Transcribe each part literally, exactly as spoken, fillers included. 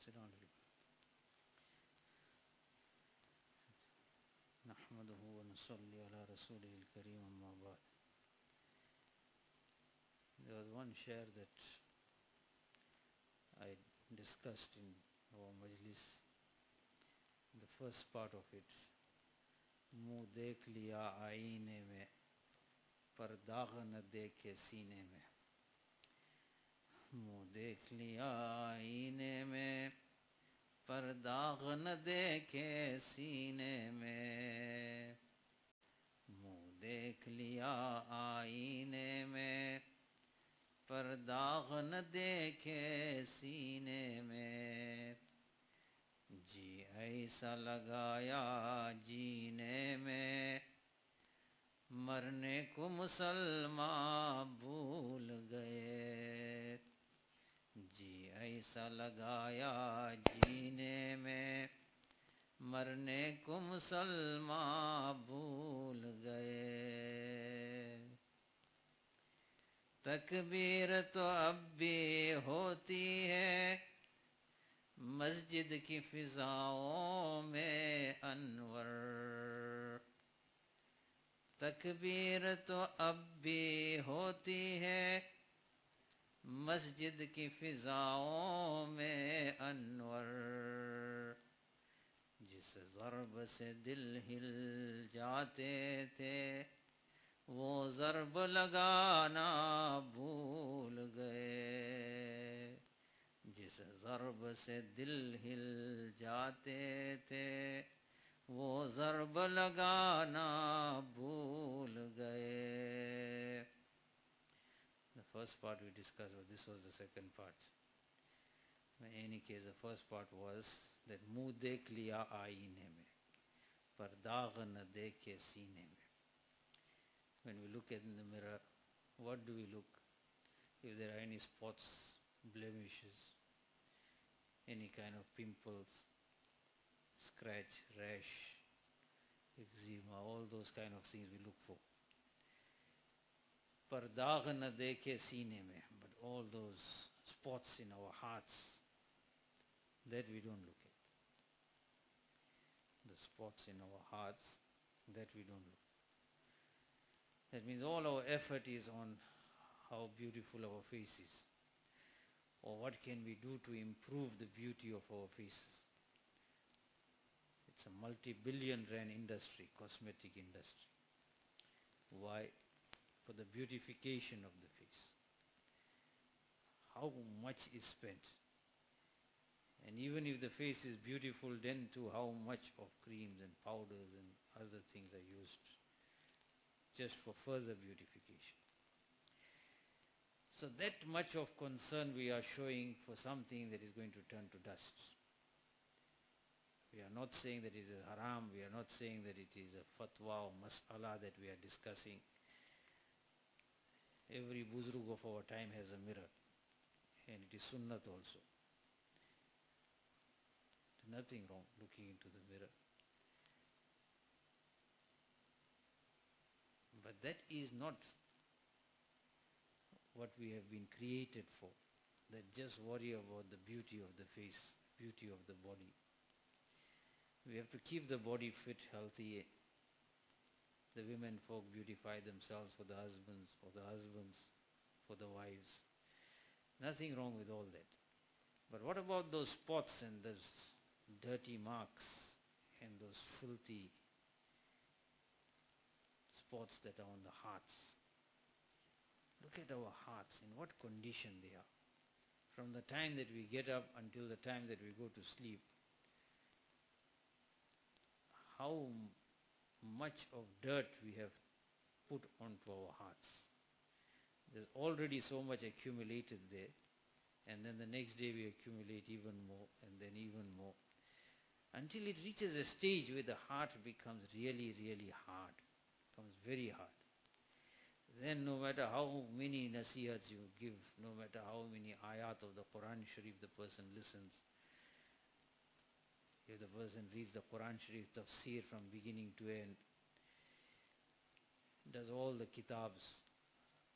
Sit down. نحمده ونصلي على رسوله الكريم أما بعد. There was one share that I discussed in our majlis, the first part of it. मुँह देख लिया आईने में पर दाग न देखे सीने में. मुँह देख लिया आईने में पर दाग न देखे सीने में. मुँह देख लिया आईने में पर दाग न देखे सीने में. जी ऐसा लगाया जीने में मरने को मुसलमान भूल गए. जी ऐसा लगाया जीने में मरने को मुसलमान भूल गए. तकबीर तो अब भी होती है मस्जिद की फिजाओं में अनवर. तकबीर तो अब भी होती है मस्जिद की फिजाओं में अनवर. जिस ज़र्ब से दिल हिल जाते थे वो ज़र्ब लगाना भूल गए. जिस ज़र्ब से दिल हिल जाते थे वो ज़र्ब लगाना भूल गए. The first part we discussed, but this was the second part. In any case, the first part was that मुँह देख लिया आईने में पर दाग न देखे सीने में. When we look at in the mirror, what do we look? If there are any spots, blemishes, any kind of pimples, scratch, rash, eczema, all those kind of things we look for. पर दाग न देखे सीने में, but all those spots in our hearts, that we don't look at. The spots in our hearts, that we don't look. That means all our effort is on how beautiful our face is, or what can we do to improve the beauty of our faces. It's a multi-billion rand industry, cosmetic industry. Why? For the beautification of the face. How much is spent? And even if the face is beautiful, then too how much of creams and powders and other things are used just for further beautification. So that much of concern we are showing for something that is going to turn to dust. We are not saying that it is haram, we are not saying that it is a fatwa or mas'ala that we are discussing. Every buzrug of our time has a mirror, and it is sunnat also. There's nothing wrong looking into the mirror. But that is not what we have been created for. That just worry about the beauty of the face, beauty of the body. We have to keep the body fit, healthy. The women folk beautify themselves for the husbands, for the husbands, for the wives. Nothing wrong with all that. But what about those spots and those dirty marks and those filthy spots that are on the hearts? Look at our hearts, in what condition they are. From the time that we get up until the time that we go to sleep, how much of dirt we have put onto our hearts. There's already so much accumulated there, and then the next day we accumulate even more, and then even more, until it reaches a stage where the heart becomes really, really hard, becomes very hard. Then no matter how many nasihats you give, no matter how many ayat of the Quran Sharif the person listens, if the person reads the Quran Sharif tafsir from beginning to end, does all the kitabs,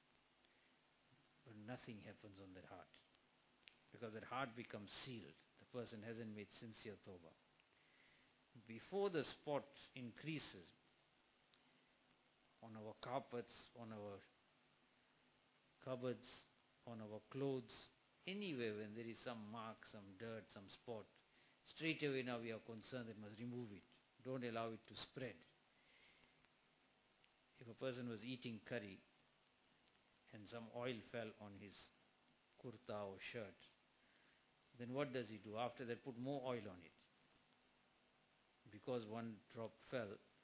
but nothing happens on that heart. Because that heart becomes sealed. The person hasn't made sincere tawbah. Before the spot increases on our carpets, on our cupboards, on our clothes, anywhere when there is some mark, some dirt, some spot, straight away now we are concerned that must remove it. Don't allow it to spread. If a person was eating curry and some oil fell on his kurta or shirt, then what does he do? After that, put more oil on it. Because one drop fell,